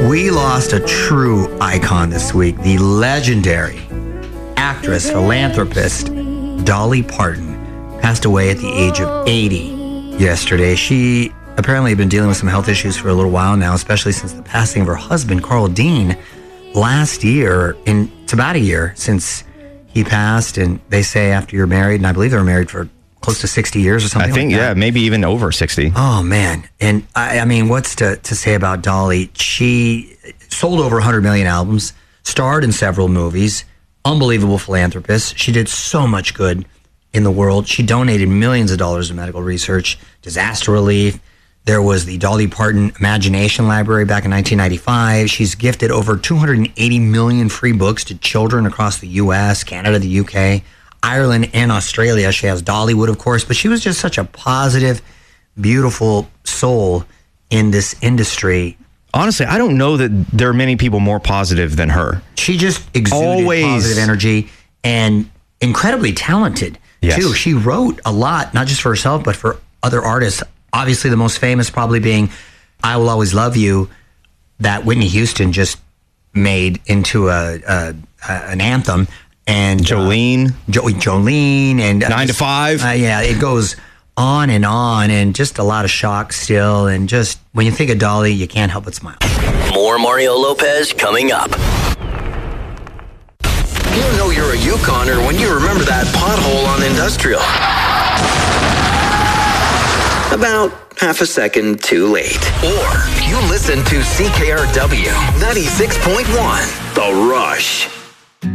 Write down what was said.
We lost a true icon this week, the legendary actress, philanthropist, Dolly Parton, passed away at the age of 80 yesterday. She apparently had been dealing with some health issues for a little while now, especially since the passing of her husband, Carl Dean, last year. And it's about a year since he passed, and they say after you're married, and I believe they were married for close to 60 years or something. I think, like that. yeah, maybe even over 60. Oh, man. And I mean, what's to say about Dolly? She sold over 100 million albums, starred in several movies, unbelievable philanthropist. She did so much good in the world. She donated millions of dollars to medical research, disaster relief. There was the Dolly Parton Imagination Library back in 1995. She's gifted over 280 million free books to children across the U.S., Canada, the U.K., Ireland, and Australia. She has Dollywood, of course, but she was just such a positive, beautiful soul in this industry. Honestly, I don't know that there are many people more positive than her. She just exuded positive energy and incredibly talented, too. She wrote a lot, not just for herself, but for other artists. Obviously, the most famous probably being I Will Always Love You, that Whitney Houston just made into an anthem. And Jolene. Jolene. And 9 to 5. Yeah, it goes on, and just a lot of shock still. And just when you think of Dolly, you can't help but smile. More Mario Lopez coming up. You know you're a Yukoner when you remember that pothole on Industrial. About half a second too late. Or you listen to CKRW 96.1, The Rush.